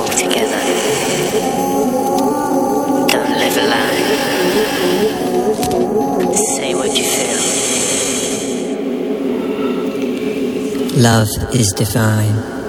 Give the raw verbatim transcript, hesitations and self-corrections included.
all together. Don't live a lie. Say what you feel. Love is divine.